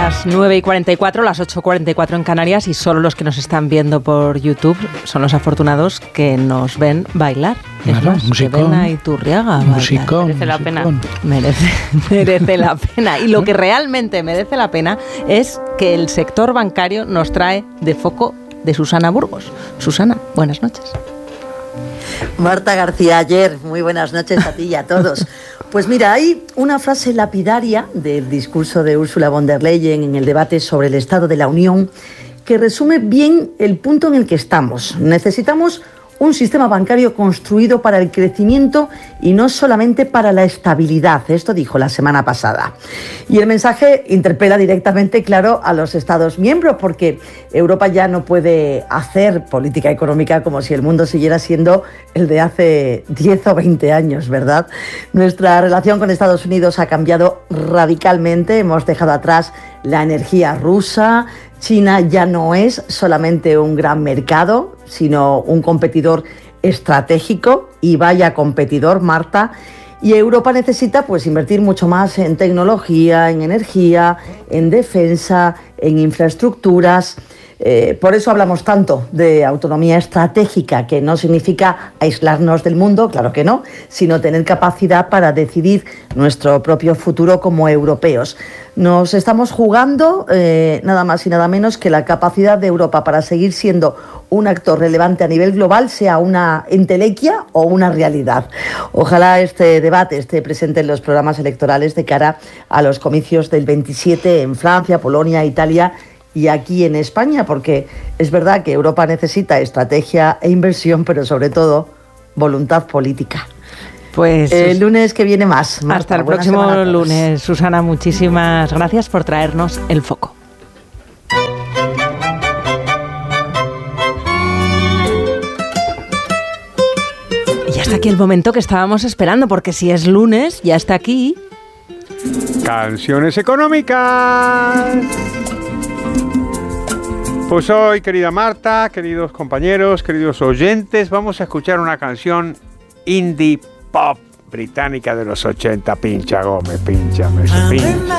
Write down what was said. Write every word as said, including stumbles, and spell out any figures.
Las nueve y cuarenta y cuatro, las ocho y cuarenta y cuatro en Canarias, y solo los que nos están viendo por YouTube son los afortunados que nos ven bailar. Es Claro, más, musicón, que ven a Iturriaga bailar. Musicón, merece la musicón. pena. Merece, merece la pena. Y lo que realmente merece la pena es que el sector bancario nos trae de foco de Susana Burgos. Susana, buenas noches. Marta García Ayer, muy buenas noches a ti y a todos. Pues mira, hay una frase lapidaria del discurso de Ursula von der Leyen en el debate sobre el Estado de la Unión que resume bien el punto en el que estamos. Necesitamos un sistema bancario construido para el crecimiento y no solamente para la estabilidad. Esto dijo la semana pasada. Y el mensaje interpela directamente, claro, a los Estados miembros, porque Europa ya no puede hacer política económica como si el mundo siguiera siendo el de hace diez o veinte años, ¿verdad? Nuestra relación con Estados Unidos ha cambiado radicalmente. Hemos dejado atrás la energía rusa. China ya no es solamente un gran mercado, sino un competidor estratégico, y vaya competidor, Marta. Y Europa necesita pues invertir mucho más en tecnología, en energía, en defensa, en infraestructuras. Eh, por eso hablamos tanto de autonomía estratégica, que no significa aislarnos del mundo, claro que no, sino tener capacidad para decidir nuestro propio futuro como europeos. Nos estamos jugando eh, nada más y nada menos que la capacidad de Europa para seguir siendo un actor relevante a nivel global, sea una entelequia o una realidad. Ojalá este debate esté presente en los programas electorales de cara a los comicios del veintisiete en Francia, Polonia, Italia y aquí en España, porque es verdad que Europa necesita estrategia e inversión, pero sobre todo voluntad política. Pues el lunes que viene más. Marta, hasta el próximo lunes. Susana, muchísimas gracias por traernos el foco. Y ya está aquí el momento que estábamos esperando, porque si es lunes, ya está aquí. Canciones económicas. Pues hoy, querida Marta, queridos compañeros, queridos oyentes, vamos a escuchar una canción indie pop británica de los ochenta. Pincha, Gómez, pinchame, pincha.